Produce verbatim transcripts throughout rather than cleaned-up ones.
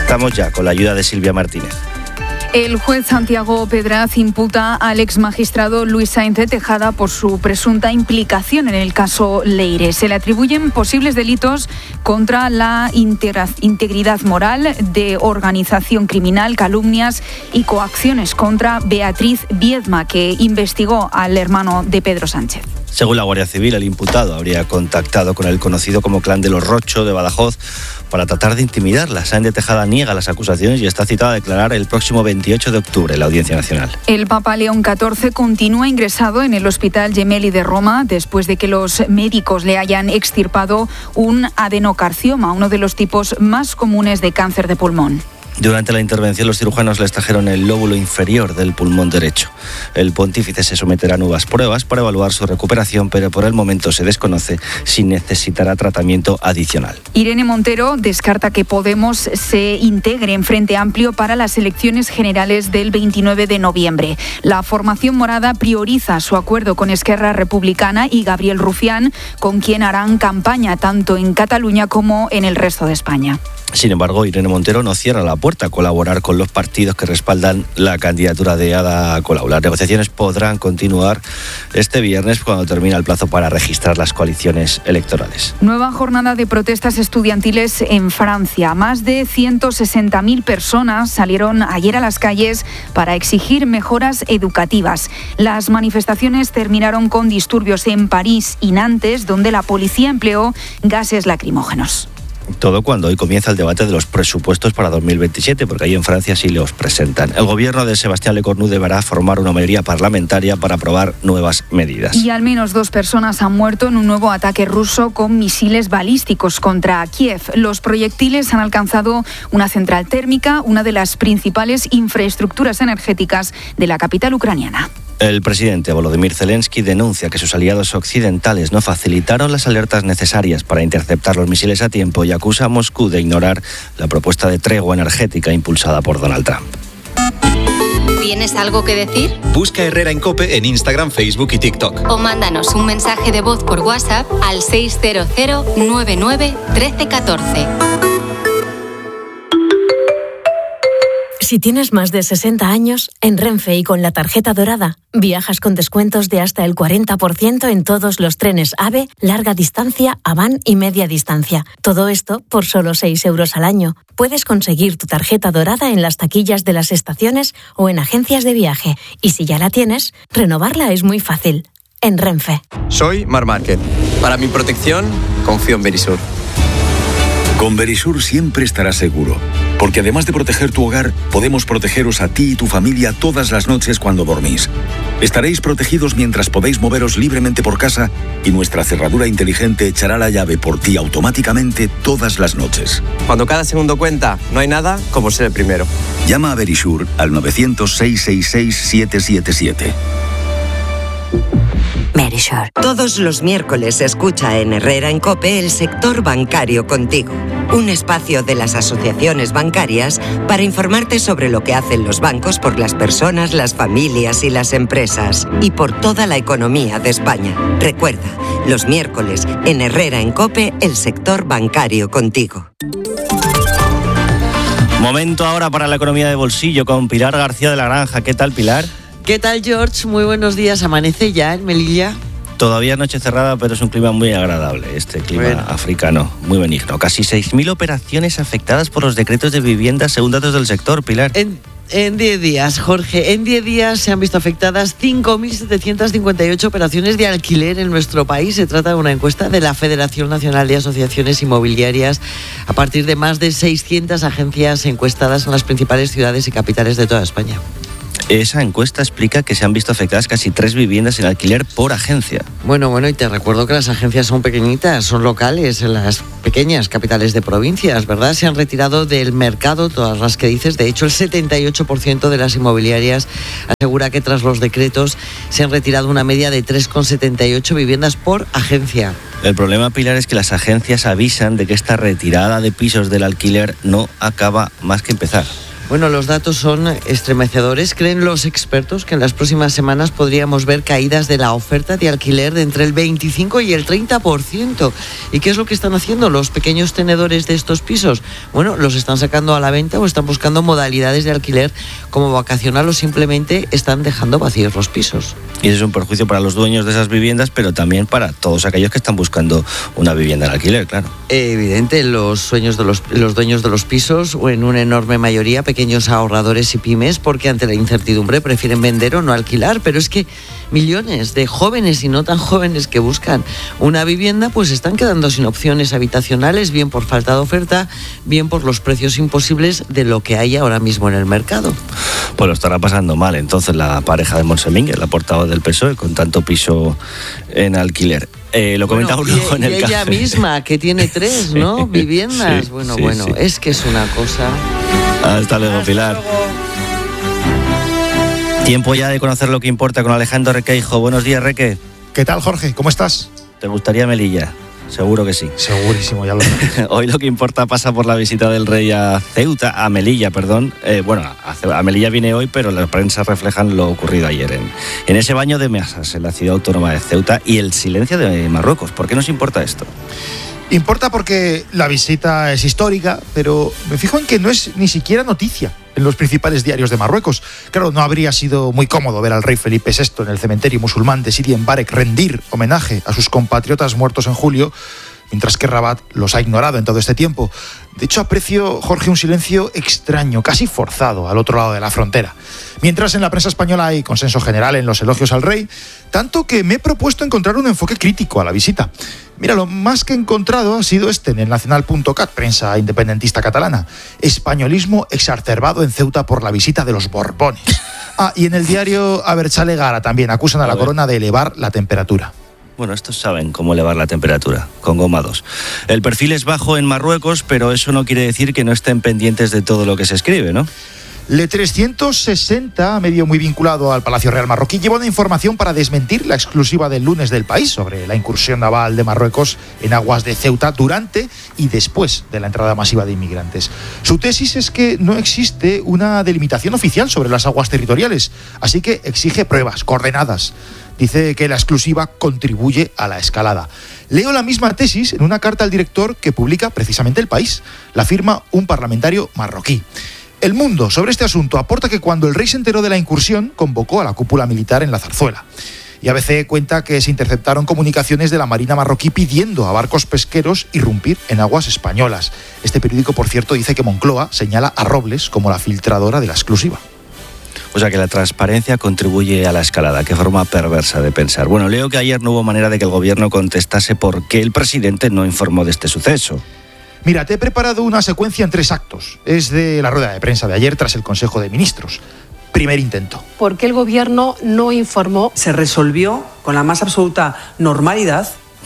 Estamos ya con la ayuda de Silvia Martínez. El juez Santiago Pedraz imputa al exmagistrado Luis Sáenz de Tejada por su presunta implicación en el caso Leire. Se le atribuyen posibles delitos contra la integridad moral, de organización criminal, calumnias y coacciones contra Beatriz Viedma, que investigó al hermano de Pedro Sánchez. Según la Guardia Civil, el imputado habría contactado con el conocido como Clan de los Rocho de Badajoz para tratar de intimidarla. Sáenz de Tejada niega las acusaciones y está citado a declarar el próximo veintiocho de octubre en la Audiencia Nacional. El Papa León catorce continúa ingresado en el Hospital Gemelli de Roma después de que los médicos le hayan extirpado un adenocarcioma, uno de los tipos más comunes de cáncer de pulmón. Durante la intervención, los cirujanos le extrajeron el lóbulo inferior del pulmón derecho. El pontífice se someterá a nuevas pruebas para evaluar su recuperación, pero por el momento se desconoce si necesitará tratamiento adicional. Irene Montero descarta que Podemos se integre en Frente Amplio para las elecciones generales del veintinueve de noviembre. La formación morada prioriza su acuerdo con Esquerra Republicana y Gabriel Rufián, con quien harán campaña tanto en Cataluña como en el resto de España. Sin embargo, Irene Montero no cierra la puerta a colaborar con los partidos que respaldan la candidatura de Ada Colau. Las negociaciones podrán continuar este viernes, cuando termina el plazo para registrar las coaliciones electorales. Nueva jornada de protestas estudiantiles en Francia. Más de ciento sesenta mil personas salieron ayer a las calles para exigir mejoras educativas. Las manifestaciones terminaron con disturbios en París y Nantes, donde la policía empleó gases lacrimógenos. Todo cuando hoy comienza el debate de los presupuestos para dos mil veintisiete, porque ahí en Francia sí los presentan. El gobierno de Sebastián Lecornu deberá formar una mayoría parlamentaria para aprobar nuevas medidas. Y al menos dos personas han muerto en un nuevo ataque ruso con misiles balísticos contra Kiev. Los proyectiles han alcanzado una central térmica, una de las principales infraestructuras energéticas de la capital ucraniana. El presidente Volodymyr Zelensky denuncia que sus aliados occidentales no facilitaron las alertas necesarias para interceptar los misiles a tiempo y acusa a Moscú de ignorar la propuesta de tregua energética impulsada por Donald Trump. ¿Tienes algo que decir? Busca Herrera en COPE en Instagram, Facebook y TikTok. O mándanos un mensaje de voz por WhatsApp al seis cero cero nueve nueve uno tres uno cuatro. Si tienes más de sesenta años, en Renfe y con la tarjeta dorada, viajas con descuentos de hasta el cuarenta por ciento en todos los trenes AVE, larga distancia, Avant y media distancia. Todo esto por solo seis euros al año. Puedes conseguir tu tarjeta dorada en las taquillas de las estaciones o en agencias de viaje. Y si ya la tienes, renovarla es muy fácil. En Renfe. Soy Mar Márquez. Para mi protección, confío en Verisur. Con Verisur siempre estarás seguro, porque además de proteger tu hogar, podemos protegeros a ti y tu familia todas las noches cuando dormís. Estaréis protegidos mientras podéis moveros libremente por casa y nuestra cerradura inteligente echará la llave por ti automáticamente todas las noches. Cuando cada segundo cuenta, no hay nada como ser el primero. Llama a Verisur al nueve cero cero, seis seis seis, siete siete siete. Verisur. Todos los miércoles escucha en Herrera en COPE el sector bancario contigo. Un espacio de las asociaciones bancarias para informarte sobre lo que hacen los bancos por las personas, las familias y las empresas. Y por toda la economía de España. Recuerda, los miércoles en Herrera en COPE el sector bancario contigo. Momento ahora para la economía de bolsillo con Pilar García de la Granja. ¿Qué tal, Pilar? ¿Qué tal, George? Muy buenos días. ¿Amanece ya en Melilla? Todavía noche cerrada, pero es un clima muy agradable, este clima bueno. africano, muy benigno. Casi seis mil operaciones afectadas por los decretos de vivienda, según datos del sector, Pilar. En, en diez días, Jorge, en diez días se han visto afectadas cinco mil setecientas cincuenta y ocho operaciones de alquiler en nuestro país. Se trata de una encuesta de la Federación Nacional de Asociaciones Inmobiliarias a partir de más de seiscientas agencias encuestadas en las principales ciudades y capitales de toda España. Esa encuesta explica que se han visto afectadas casi tres viviendas en alquiler por agencia. Bueno, bueno, y te recuerdo que las agencias son pequeñitas, son locales, en las pequeñas capitales de provincias, ¿verdad? Se han retirado del mercado todas las que dices. De hecho, el setenta y ocho por ciento de las inmobiliarias asegura que tras los decretos se han retirado una media de tres coma setenta y ocho viviendas por agencia. El problema, Pilar, es que las agencias avisan de que esta retirada de pisos del alquiler no acaba más que empezar. Bueno, los datos son estremecedores. Creen los expertos que en las próximas semanas podríamos ver caídas de la oferta de alquiler de entre el veinticinco y el treinta por ciento. ¿Y qué es lo que están haciendo los pequeños tenedores de estos pisos? Bueno, los están sacando a la venta o están buscando modalidades de alquiler como vacacional o simplemente están dejando vacíos los pisos. Y eso es un perjuicio para los dueños de esas viviendas, pero también para todos aquellos que están buscando una vivienda en alquiler, claro. Evidente, los dueños de los, los dueños de los pisos, o en una enorme mayoría pequeños ahorradores y pymes, porque ante la incertidumbre prefieren vender o no alquilar, pero es que millones de jóvenes y no tan jóvenes que buscan una vivienda pues están quedando sin opciones habitacionales, bien por falta de oferta, bien por los precios imposibles de lo que hay ahora mismo en el mercado. Pues lo estará pasando mal entonces la pareja de Monsemínguez, la portavoz del P S O E, con tanto piso en alquiler. Eh, lo bueno, comentaba uno en el y ella café. misma, que tiene tres, ¿no? Viviendas. Sí, bueno, sí, bueno, sí. es que es una cosa... Hasta luego, Pilar. Tiempo ya de conocer lo que importa con Alejandro Requeijo. Buenos días, Reque. ¿Qué tal, Jorge? ¿Cómo estás? ¿Te gustaría Melilla? Seguro que sí. Segurísimo, ya lo sé. Hoy lo que importa pasa por la visita del rey a Ceuta, a Melilla, perdón. Eh, bueno, a, a Melilla viene hoy, pero la prensa reflejan lo ocurrido ayer en, en ese baño de mesas en la ciudad autónoma de Ceuta y el silencio de Marruecos. ¿Por qué nos importa esto? Importa porque la visita es histórica, pero me fijo en que no es ni siquiera noticia en los principales diarios de Marruecos. Claro, no habría sido muy cómodo ver al rey Felipe sexto en el cementerio musulmán de Sidi Mbarek rendir homenaje a sus compatriotas muertos en julio, mientras que Rabat los ha ignorado en todo este tiempo. De hecho, aprecio, Jorge, un silencio extraño, casi forzado, al otro lado de la frontera. Mientras en la prensa española hay consenso general en los elogios al rey, tanto que me he propuesto encontrar un enfoque crítico a la visita. Mira, lo más que he encontrado ha sido este en el nacional punto cat, prensa independentista catalana. Españolismo exacerbado en Ceuta por la visita de los Borbones. Ah, y en el diario Abertzale Gara también acusan a la corona de elevar la temperatura. Bueno, estos saben cómo elevar la temperatura, con goma dos. El perfil es bajo en Marruecos, pero eso no quiere decir que no estén pendientes de todo lo que se escribe, ¿no? Le trescientos sesenta, medio muy vinculado al Palacio Real marroquí, lleva una información para desmentir la exclusiva del lunes del País sobre la incursión naval de Marruecos en aguas de Ceuta durante y después de la entrada masiva de inmigrantes. Su tesis es que no existe una delimitación oficial sobre las aguas territoriales, así que exige pruebas, coordenadas. Dice que la exclusiva contribuye a la escalada. Leo la misma tesis en una carta al director que publica precisamente El País. La firma un parlamentario marroquí. El Mundo, sobre este asunto, aporta que cuando el rey se enteró de la incursión, convocó a la cúpula militar en la Zarzuela. Y A B C cuenta que se interceptaron comunicaciones de la Marina marroquí pidiendo a barcos pesqueros irrumpir en aguas españolas. Este periódico, por cierto, dice que Moncloa señala a Robles como la filtradora de la exclusiva. O sea que la transparencia contribuye a la escalada. Qué forma perversa de pensar. Bueno, leo que ayer no hubo manera de que el gobierno contestase por qué el presidente no informó de este suceso. Mira, te he preparado una secuencia en tres actos. Es de la rueda de prensa de ayer tras el Consejo de Ministros. Primer intento. ¿Por qué el gobierno no informó? Se resolvió con la más absoluta normalidad.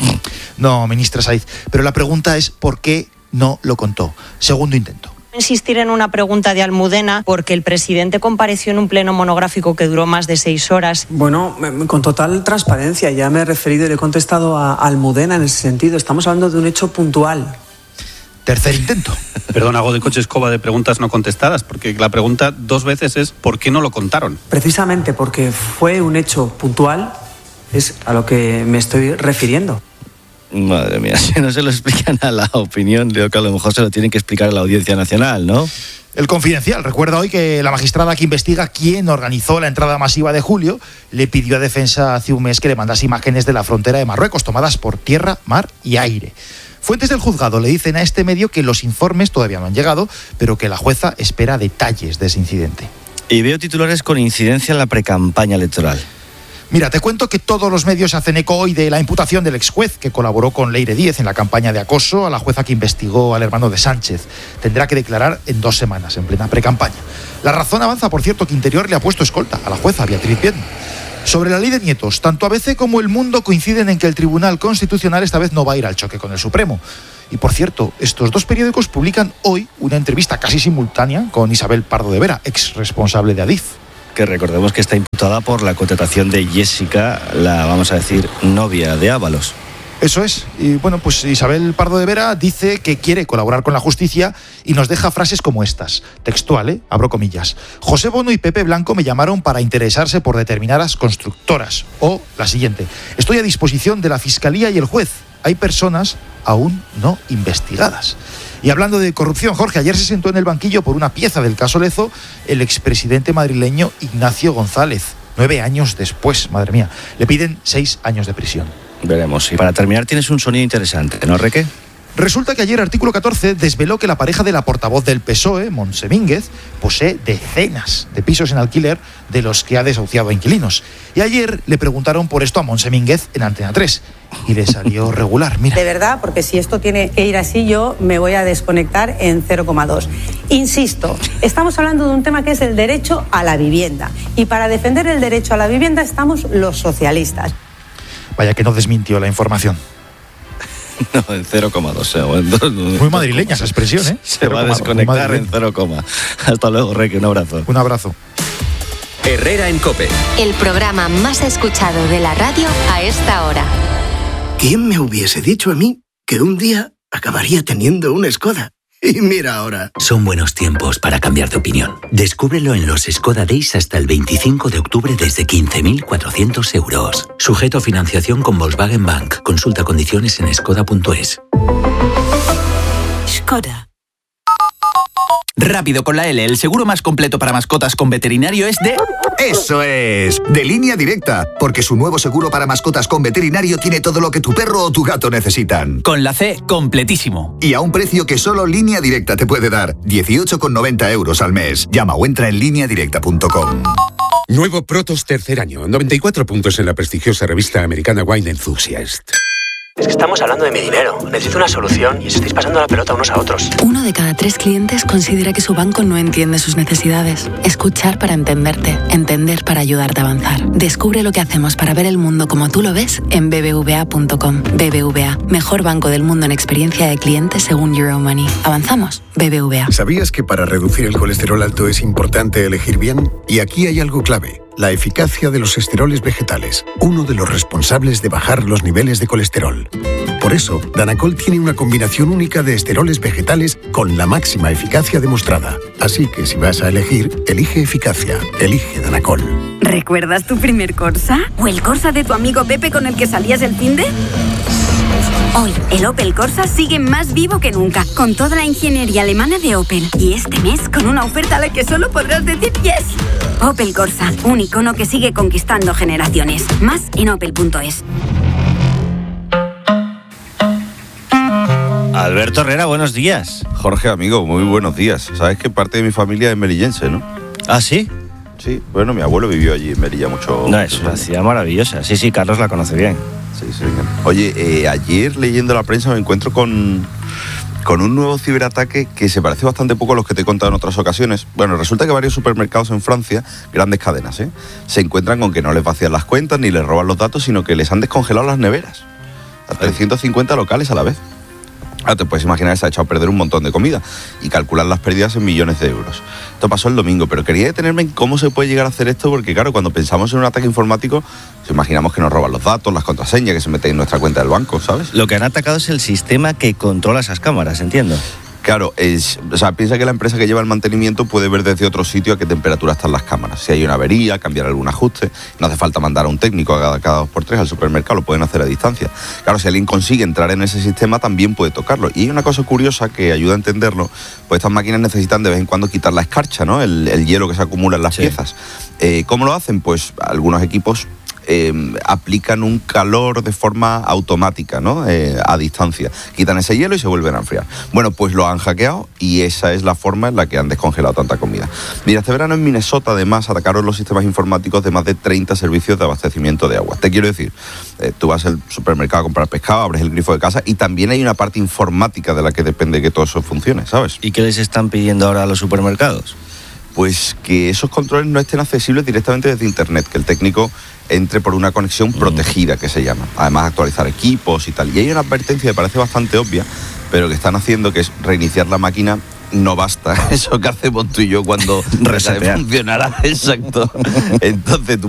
No, ministra Saiz, pero la pregunta es ¿por qué no lo contó? Segundo intento. Insistir en una pregunta de Almudena porque el presidente compareció en un pleno monográfico que duró más de seis horas. Bueno, con total transparencia, ya me he referido y le he contestado a Almudena en ese sentido. Estamos hablando de un hecho puntual. Tercer intento. Perdón, hago de coche escoba de preguntas no contestadas, porque la pregunta dos veces es ¿por qué no lo contaron? Precisamente porque fue un hecho puntual, es a lo que me estoy refiriendo. Madre mía, si no se lo explican a la opinión, creo que a lo mejor se lo tienen que explicar a la Audiencia Nacional, ¿no? El Confidencial recuerda hoy que la magistrada que investiga quién organizó la entrada masiva de julio le pidió a Defensa hace un mes que le mandase imágenes de la frontera de Marruecos tomadas por tierra, mar y aire. Fuentes del juzgado le dicen a este medio que los informes todavía no han llegado, pero que la jueza espera detalles de ese incidente. Y veo titulares con incidencia en la precampaña electoral. Mira, te cuento que todos los medios hacen eco hoy de la imputación del ex juez que colaboró con Leire Díez en la campaña de acoso a la jueza que investigó al hermano de Sánchez. Tendrá que declarar en dos semanas, en plena precampaña. La razón avanza, por cierto, que Interior le ha puesto escolta a la jueza Beatriz Bien. Sobre la ley de nietos, tanto A B C como El Mundo coinciden en que el Tribunal Constitucional esta vez no va a ir al choque con el Supremo. Y por cierto, estos dos periódicos publican hoy una entrevista casi simultánea con Isabel Pardo de Vera, ex responsable de Adif. Que recordemos que está imputada por la contratación de Jessica, la, vamos a decir, novia de Ábalos. Eso es. Y bueno, pues Isabel Pardo de Vera dice que quiere colaborar con la justicia y nos deja frases como estas, textual, ¿eh? Abro comillas. José Bono y Pepe Blanco me llamaron para interesarse por determinadas constructoras. O la siguiente, estoy a disposición de la Fiscalía y el juez. Hay personas aún no investigadas. Y hablando de corrupción, Jorge, ayer se sentó en el banquillo por una pieza del caso Lezo el expresidente madrileño Ignacio González. Nueve años después, madre mía. Le piden seis años de prisión. Veremos. Y para terminar tienes un sonido interesante, ¿no, Reque? Resulta que ayer Artículo catorce desveló que la pareja de la portavoz del P S O E, Montse Mínguez, posee decenas de pisos en alquiler de los que ha desahuciado a inquilinos. Y ayer le preguntaron por esto a Montse Mínguez en Antena tres. Y le salió regular, mira. De verdad, porque si esto tiene que ir así, yo me voy a desconectar en cero coma dos. Insisto, estamos hablando de un tema que es el derecho a la vivienda. Y para defender el derecho a la vivienda estamos los socialistas. Vaya que no desmintió la información. No, en cero coma dos. Muy madrileña esa expresión, ¿eh? Se va a desconectar en cero, hasta luego, Reque, un abrazo. Un abrazo. Herrera en COPE. El programa más escuchado de la radio a esta hora. ¿Quién me hubiese dicho a mí que un día acabaría teniendo una Skoda? Y mira ahora. Son buenos tiempos para cambiar de opinión. Descúbrelo en los Skoda Days hasta el veinticinco de octubre desde quince mil cuatrocientos euros. Sujeto a financiación con Volkswagen Bank. Consulta condiciones en skoda punto es. Skoda. Rápido con la L, el seguro más completo para mascotas con veterinario es de... ¡Eso es! De Línea Directa, porque su nuevo seguro para mascotas con veterinario tiene todo lo que tu perro o tu gato necesitan. Con la C, completísimo. Y a un precio que solo Línea Directa te puede dar, dieciocho con noventa euros al mes. Llama o entra en línea directa punto com. Nuevo Protos tercer año, noventa y cuatro puntos en la prestigiosa revista americana Wine Enthusiast. Es que estamos hablando de mi dinero. Necesito una solución y os estáis pasando la pelota unos a otros. Uno de cada tres clientes considera que su banco no entiende sus necesidades. Escuchar para entenderte. Entender para ayudarte a avanzar. Descubre lo que hacemos para ver el mundo como tú lo ves en b b v a punto com. B B V A, mejor banco del mundo en experiencia de cliente según Euromoney. ¿Avanzamos? B B V A. ¿Sabías que para reducir el colesterol alto es importante elegir bien? Y aquí hay algo clave. La eficacia de los esteroles vegetales, uno de los responsables de bajar los niveles de colesterol. Por eso, Danacol tiene una combinación única de esteroles vegetales con la máxima eficacia demostrada. Así que si vas a elegir, elige eficacia. Elige Danacol. ¿Recuerdas tu primer Corsa? ¿O el Corsa de tu amigo Pepe con el que salías el finde? Hoy, el Opel Corsa sigue más vivo que nunca, con toda la ingeniería alemana de Opel. Y este mes, con una oferta a la que solo podrás decir yes. Opel Corsa, un icono que sigue conquistando generaciones. Más en opel punto es. Alberto Herrera, buenos días. Jorge, amigo, muy buenos días. Sabes que parte de mi familia es melillense, ¿no? ¿Ah, sí? Sí, bueno, mi abuelo vivió allí en Melilla mucho. No, es una ciudad maravillosa. Sí, sí, Carlos la conoce bien. Sí, sí. Oye, eh, ayer leyendo la prensa me encuentro con, con un nuevo ciberataque que se parece bastante poco a los que te he contado en otras ocasiones. Bueno, resulta que varios supermercados en Francia, grandes cadenas, ¿eh? se encuentran con que no les vacían las cuentas ni les roban los datos, sino que les han descongelado las neveras. A trescientos cincuenta locales a la vez. Ah, te puedes imaginar que se ha echado a perder un montón de comida y calcular las pérdidas en millones de euros. Esto pasó el domingo, pero quería detenerme en cómo se puede llegar a hacer esto, porque claro, cuando pensamos en un ataque informático, pues imaginamos que nos roban los datos, las contraseñas, que se meten en nuestra cuenta del banco, ¿sabes? Lo que han atacado es el sistema que controla esas cámaras, entiendo. Claro, es, o sea, piensa que la empresa que lleva el mantenimiento puede ver desde otro sitio a qué temperatura están las cámaras. Si hay una avería, cambiar algún ajuste, no hace falta mandar a un técnico a cada, cada dos por tres al supermercado, lo pueden hacer a distancia. Claro, si alguien consigue entrar en ese sistema, también puede tocarlo. Y hay una cosa curiosa que ayuda a entenderlo, pues estas máquinas necesitan de vez en cuando quitar la escarcha, ¿no? El, el hielo que se acumula en las sí. piezas. Eh, ¿Cómo lo hacen? Pues algunos equipos Eh, aplican un calor de forma automática, ¿no? Eh, a distancia. Quitan ese hielo y se vuelven a enfriar. Bueno, pues lo han hackeado y esa es la forma en la que han descongelado tanta comida. Mira, este verano en Minnesota, además, atacaron los sistemas informáticos de más de treinta servicios de abastecimiento de agua. Te quiero decir, eh, tú vas al supermercado a comprar pescado, abres el grifo de casa y también hay una parte informática de la que depende que todo eso funcione, ¿sabes? ¿Y qué les están pidiendo ahora a los supermercados? Pues que esos controles no estén accesibles directamente desde internet, que el técnico entre por una conexión protegida, que se llama. Además, actualizar equipos y tal. Y hay una advertencia que parece bastante obvia, pero que están haciendo, que es reiniciar la máquina. No basta, eso que hacemos tú y yo cuando resetear. Funcionará, exacto. Entonces tú